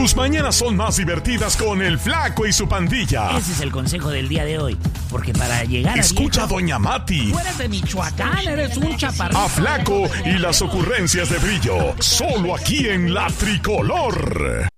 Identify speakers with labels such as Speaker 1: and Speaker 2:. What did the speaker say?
Speaker 1: Tus mañanas son más divertidas con el Flaco y su pandilla.
Speaker 2: Ese es el consejo del día de hoy. Porque para llegar
Speaker 1: Escucha a
Speaker 2: viejo,
Speaker 1: Doña Mati.
Speaker 2: tú eres de Michoacán, eres un chaparrito.
Speaker 1: A Flaco y las ocurrencias de Brillo. Solo aquí en La Tricolor.